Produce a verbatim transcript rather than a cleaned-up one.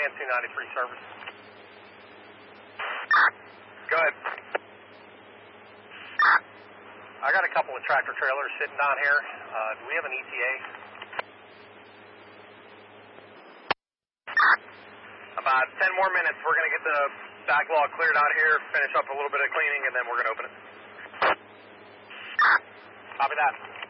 Command two ninety-three service. Go ahead. I got a couple of tractor trailers sitting down here. Uh, do we have an E T A? About ten more minutes. We're going to get the backlog cleared out here, finish up a little bit of cleaning, and then we're going to open it. Copy that.